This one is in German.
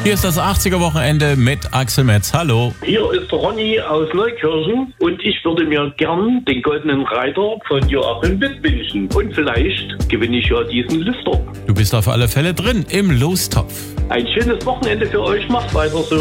Hier ist das 80er-Wochenende mit Axel Metz. Hallo. Hier ist der Ronny aus Neukirchen und ich würde mir gern den goldenen Reiter von Joachim Witt wünschen. Und vielleicht gewinne ich ja diesen Lüfter. Du bist auf alle Fälle drin im Lostopf. Ein schönes Wochenende für euch, macht weiter so.